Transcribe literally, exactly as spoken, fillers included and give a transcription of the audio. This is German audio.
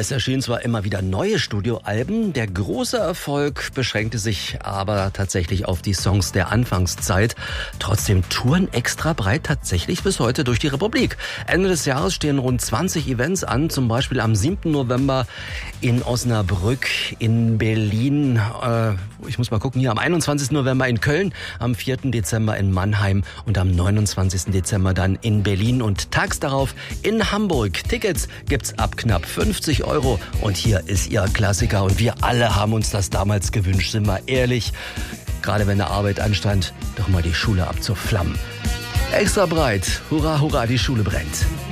Es erschienen zwar immer wieder neue Studioalben, der große Erfolg beschränkte sich aber tatsächlich auf die Songs der Anfangszeit. Trotzdem touren Extra Breit tatsächlich bis heute durch die Republik. Ende des Jahres stehen rund zwanzig Events an, zum Beispiel am siebten November in Osnabrück, in Berlin, äh, ich muss mal gucken, hier am einundzwanzigsten November in Köln, am vierten Dezember in Mannheim und am neunundzwanzigsten Dezember dann in Berlin und tags darauf in Hamburg. Tickets gibt's ab knapp fünfzig Euro und hier ist ihr Klassiker und wir alle haben uns das damals gewünscht, sind wir ehrlich. Gerade wenn der Arbeit anstand, doch mal die Schule ab zur Flamme. Extra Breit, hurra, hurra, die Schule brennt.